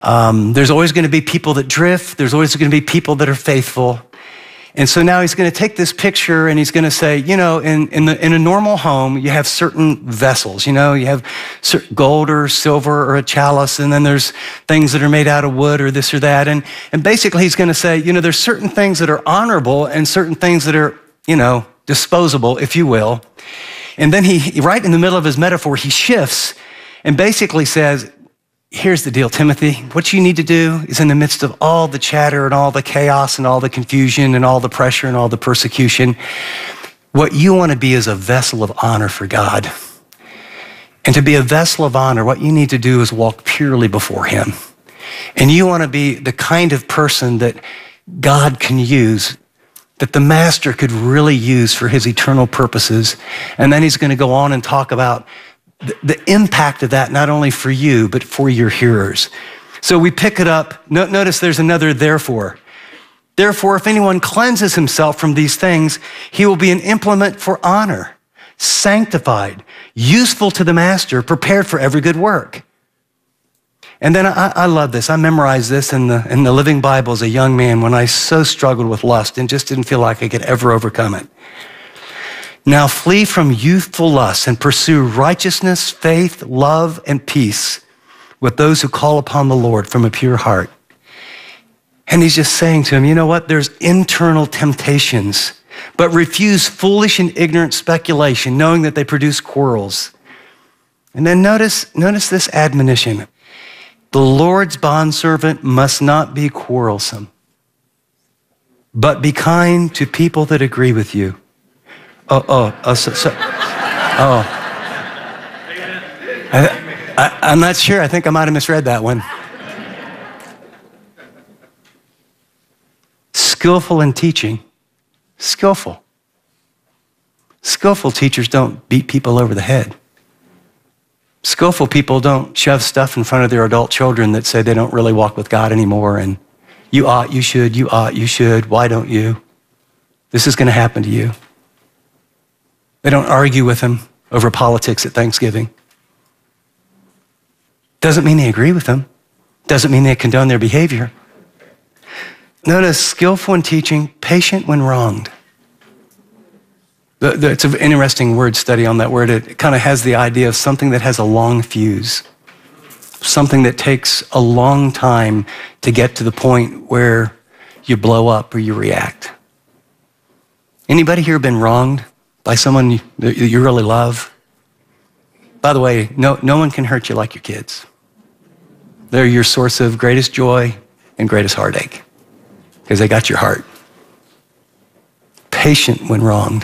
There's always going to be people that drift. There's always going to be people that are faithful. And so now he's going to take this picture and he's going to say, in a normal home, you have certain vessels. You have gold or silver or a chalice, and then there's things that are made out of wood or this or that. And basically he's going to say, there's certain things that are honorable and certain things that are, disposable, if you will. And then he, right in the middle of his metaphor, he shifts and basically says, here's the deal, Timothy. What you need to do is in the midst of all the chatter and all the chaos and all the confusion and all the pressure and all the persecution, what you want to be is a vessel of honor for God. And to be a vessel of honor, what you need to do is walk purely before him. And you want to be the kind of person that God can use, that the master could really use for his eternal purposes. And then he's going to go on and talk about the impact of that, not only for you, but for your hearers. So we pick it up. Notice there's another therefore. Therefore, if anyone cleanses himself from these things, he will be an implement for honor, sanctified, useful to the master, prepared for every good work. And then I love this. I memorized this in the Living Bible as a young man when I so struggled with lust and just didn't feel like I could ever overcome it. Now flee from youthful lusts and pursue righteousness, faith, love, and peace with those who call upon the Lord from a pure heart. And he's just saying to him, you know what? There's internal temptations, but refuse foolish and ignorant speculation, knowing that they produce quarrels. And then notice this admonition. The Lord's bondservant must not be quarrelsome, but be kind to people that agree with you. I'm not sure. I think I might have misread that one. Skillful in teaching. Skillful. Skillful teachers don't beat people over the head. Skillful people don't shove stuff in front of their adult children that say they don't really walk with God anymore and you ought, you should, you ought, you should, why don't you? This is going to happen to you. They don't argue with them over politics at Thanksgiving. Doesn't mean they agree with them. Doesn't mean they condone their behavior. Notice, skillful in teaching, patient when wronged. It's an interesting word study on that word. It kind of has the idea of something that has a long fuse, something that takes a long time to get to the point where you blow up or you react. Anybody here been wronged by someone that you really love? By the way, no one can hurt you like your kids. They're your source of greatest joy and greatest heartache because they got your heart. Patient when wronged.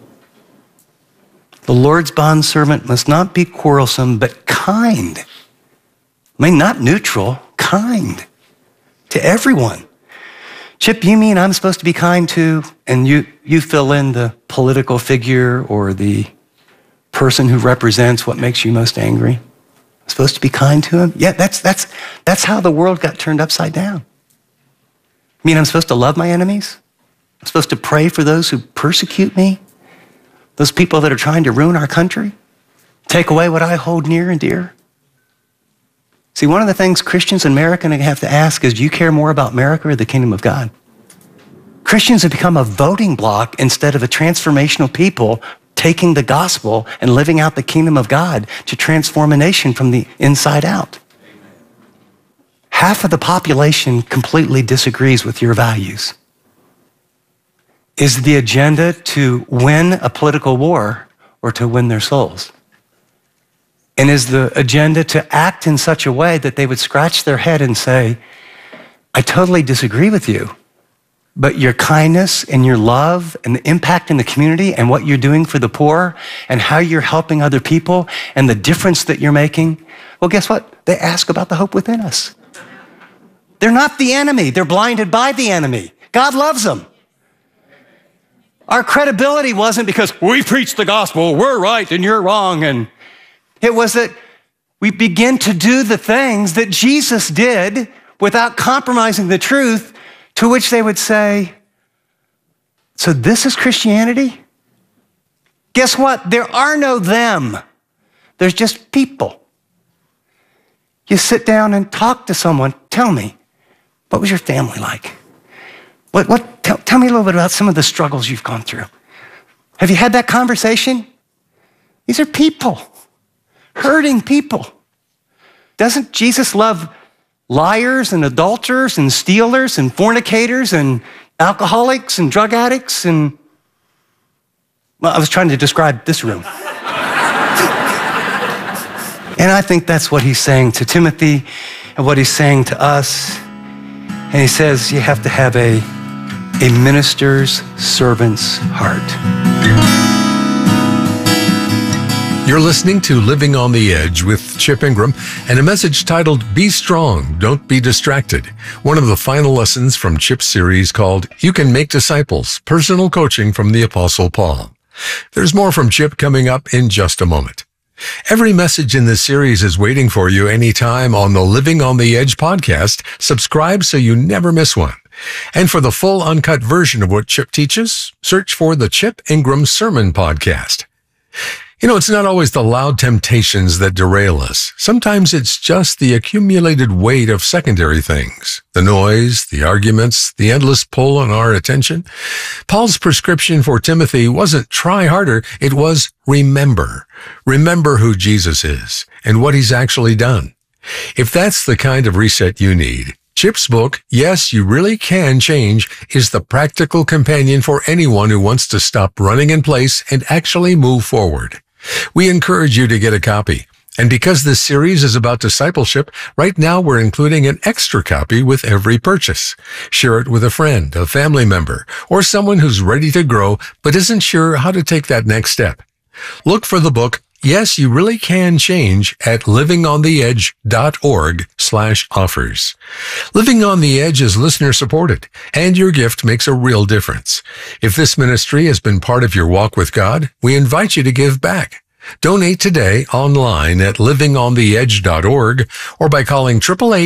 The Lord's bondservant must not be quarrelsome, but kind. I mean, not neutral, kind to everyone. Chip, you mean I'm supposed to be kind to, and you fill in the political figure or the person who represents what makes you most angry? I'm supposed to be kind to him? Yeah, that's how the world got turned upside down. I mean, I'm supposed to love my enemies? I'm supposed to pray for those who persecute me? Those people that are trying to ruin our country? Take away what I hold near and dear? See, one of the things Christians in America have to ask is, do you care more about America or the kingdom of God? Christians have become a voting bloc instead of a transformational people taking the gospel and living out the kingdom of God to transform a nation from the inside out. Half of the population completely disagrees with your values. Is the agenda to win a political war or to win their souls? And is the agenda to act in such a way that they would scratch their head and say, I totally disagree with you, but your kindness and your love and the impact in the community and what you're doing for the poor and how you're helping other people and the difference that you're making, well, guess what? They ask about the hope within us. They're not the enemy. They're blinded by the enemy. God loves them. Our credibility wasn't because we preach the gospel, we're right and you're wrong. And it was that we begin to do the things that Jesus did without compromising the truth, to which they would say, so this is Christianity? Guess what? There are no them. There's just people. you sit down and talk to someone. Tell me, what was your family like? Tell me a little bit about some of the struggles you've gone through. Have you had that conversation? These are people, hurting people. Doesn't Jesus love liars and adulterers and stealers and fornicators and alcoholics and drug addicts? And well, I was trying to describe this room. And I think that's what he's saying to Timothy and what he's saying to us. And he says you have to have a minister's servant's heart. You're listening to Living on the Edge with Chip Ingram and a message titled, Be Strong, Don't Be Distracted. One of the final lessons from Chip's series called You Can Make Disciples, Personal Coaching from the Apostle Paul. There's more from Chip coming up in just a moment. Every message in this series is waiting for you anytime on the Living on the Edge podcast. Subscribe so you never miss one. And for the full uncut version of what Chip teaches, search for the Chip Ingram Sermon Podcast. You know, it's not always the loud temptations that derail us. Sometimes it's just the accumulated weight of secondary things. The noise, the arguments, the endless pull on our attention. Paul's prescription for Timothy wasn't try harder, it was remember. Remember who Jesus is and what he's actually done. If that's the kind of reset you need, Chip's book, Yes, You Really Can Change, is the practical companion for anyone who wants to stop running in place and actually move forward. We encourage you to get a copy. And because this series is about discipleship, right now we're including an extra copy with every purchase. Share it with a friend, a family member, or someone who's ready to grow but isn't sure how to take that next step. Look for the book, Yes, You Really Can Change at livingontheedge.org/offers. Living on the Edge is listener supported, and your gift makes a real difference. If this ministry has been part of your walk with God, we invite you to give back. Donate today online at livingontheedge.org or by calling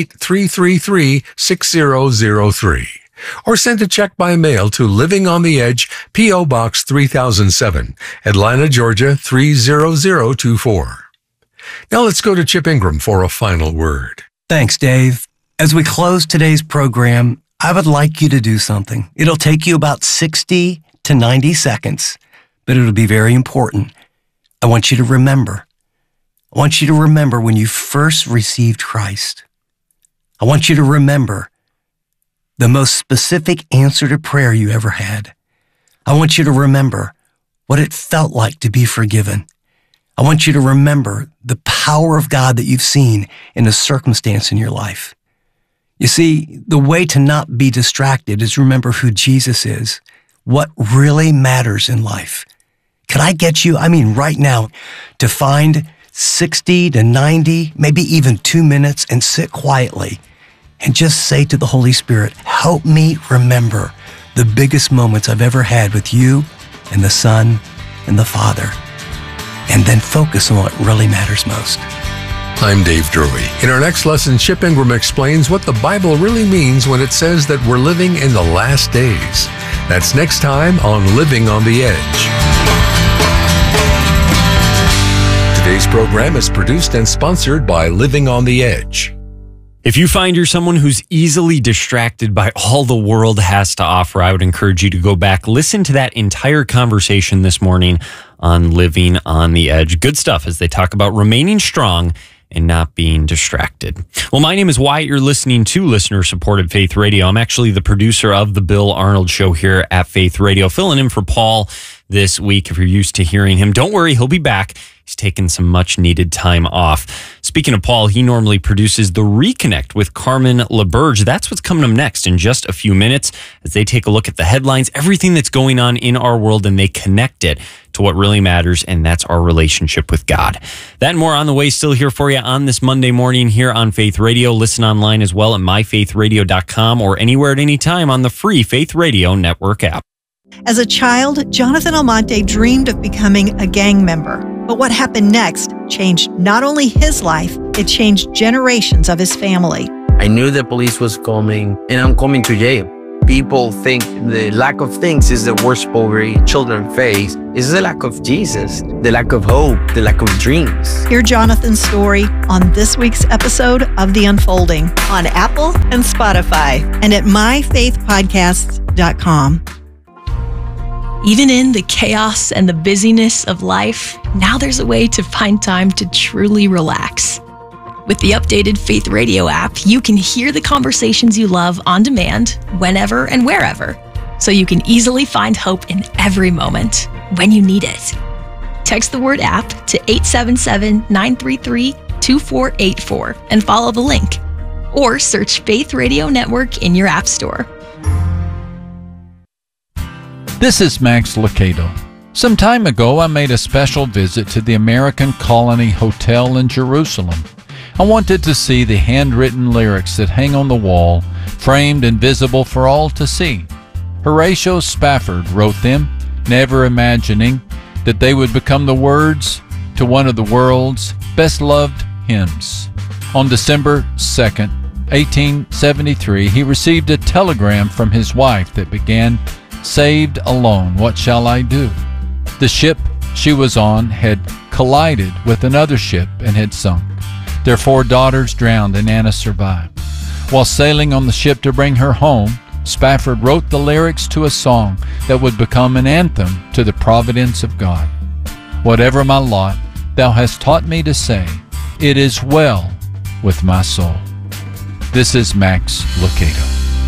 888-333-6003. Or send a check by mail to Living on the Edge, P.O. Box 3007, Atlanta, Georgia 30024. Now let's go to Chip Ingram for a final word. Thanks, Dave. As we close today's program, I would like you to do something. It'll take you about 60 to 90 seconds, but it'll be very important. I want you to remember. I want you to remember when you first received Christ. I want you to remember the most specific answer to prayer you ever had. I want you to remember what it felt like to be forgiven. I want you to remember the power of God that you've seen in a circumstance in your life. You see, the way to not be distracted is remember who Jesus is, what really matters in life. Could I get you, right now, to find 60 to 90, maybe even 2 minutes and sit quietly and just say to the Holy Spirit, help me remember the biggest moments I've ever had with you and the Son and the Father. And then focus on what really matters most. I'm Dave Drury. In our next lesson, Chip Ingram explains what the Bible really means when it says that we're living in the last days. That's next time on Living on the Edge. Today's program is produced and sponsored by Living on the Edge. If you find you're someone who's easily distracted by all the world has to offer, I would encourage you to go back, listen to that entire conversation this morning on Living on the Edge. Good stuff as they talk about remaining strong and not being distracted. Well, my name is Wyatt. You're listening to listener-supported Faith Radio. I'm actually the producer of the Bill Arnold Show here at Faith Radio, filling in for Paul this week. If you're used to hearing him, don't worry, he'll be back. He's taken some much-needed time off. Speaking of Paul, he normally produces The Reconnect with Carmen LaBerge. That's what's coming up next in just a few minutes as they take a look at the headlines, everything that's going on in our world, and they connect it to what really matters, and that's our relationship with God. That and more on the way, still here for you on this Monday morning here on Faith Radio. Listen online as well at myfaithradio.com or anywhere at any time on the free Faith Radio Network app. As a child, Jonathan Almonte dreamed of becoming a gang member. But what happened next changed not only his life, it changed generations of his family. I knew the police was coming, and I'm coming to jail. people think the lack of things is the worst poverty children face. It's the lack of Jesus, the lack of hope, the lack of dreams. Hear Jonathan's story on this week's episode of The Unfolding on Apple and Spotify and at myfaithpodcasts.com. Even in the chaos and the busyness of life, now there's a way to find time to truly relax. With the updated Faith Radio app, you can hear the conversations you love on demand, whenever and wherever, so you can easily find hope in every moment when you need it. Text the word app to 877-933-2484 and follow the link, or search Faith Radio Network in your app store. This is Max Lucado. Some time ago, I made a special visit to the American Colony Hotel in Jerusalem. I wanted to see the handwritten lyrics that hang on the wall, framed and visible for all to see. Horatio Spafford wrote them, never imagining that they would become the words to one of the world's best-loved hymns. On December 2nd, 1873, he received a telegram from his wife that began, "Saved alone, what shall I do?" The ship she was on had collided with another ship and had sunk. Their 4 daughters drowned and Anna survived. While sailing on the ship to bring her home, Spafford wrote the lyrics to a song that would become an anthem to the providence of God. Whatever my lot, thou hast taught me to say, it is well with my soul. This is Max Lucado.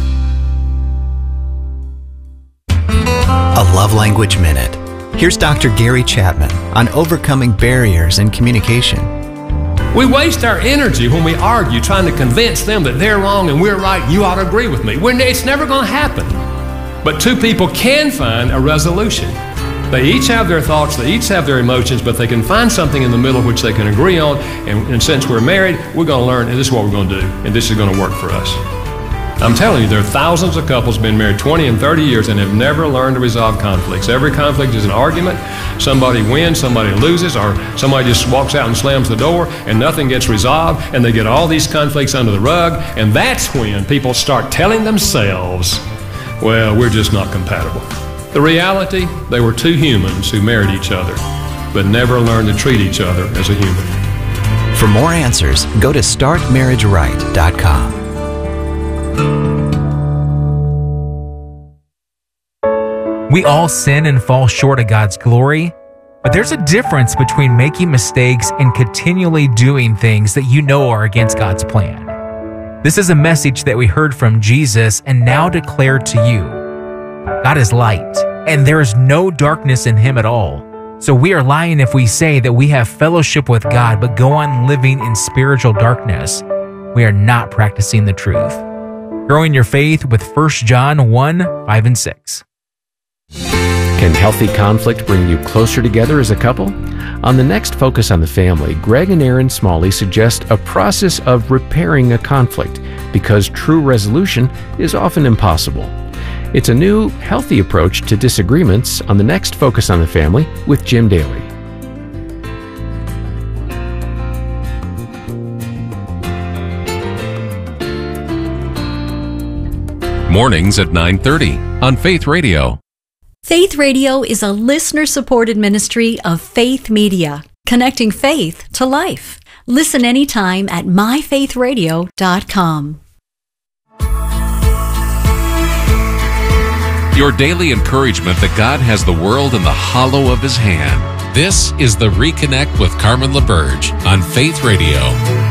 A Love Language Minute. Here's Dr. Gary Chapman on overcoming barriers in communication. We waste our energy when we argue trying to convince them that they're wrong and we're right, you ought to agree with me. It's never going to happen. But 2 people can find a resolution. They each have their thoughts, they each have their emotions, but they can find something in the middle which they can agree on. And since we're married, we're going to learn, and this is what we're going to do, and this is going to work for us. I'm telling you, there are thousands of couples been married 20 and 30 years and have never learned to resolve conflicts. Every conflict is an argument. Somebody wins, somebody loses, or somebody just walks out and slams the door and nothing gets resolved, and they get all these conflicts under the rug, and that's when people start telling themselves, well, we're just not compatible. The reality, they were 2 humans who married each other, but never learned to treat each other as a human. For more answers, go to startmarriageright.com. We all sin and fall short of God's glory, but there's a difference between making mistakes and continually doing things that you know are against God's plan. This is a message that we heard from Jesus and now declare to you. God is light, and there is no darkness in Him at all. So we are lying if we say that we have fellowship with God but go on living in spiritual darkness. We are not practicing the truth. Growing your faith with 1 John 1, 5 and 6. Can healthy conflict bring you closer together as a couple? On the next Focus on the Family, Greg and Erin Smalley suggest a process of repairing a conflict because true resolution is often impossible. It's a new, healthy approach to disagreements on the next Focus on the Family with Jim Daly. Mornings at 9:30 on Faith Radio. Faith Radio is a listener-supported ministry of Faith Media, connecting faith to life. Listen anytime at myfaithradio.com. Your daily encouragement that God has the world in the hollow of His hand. This is the Reconnect with Carmen LaBerge on Faith Radio.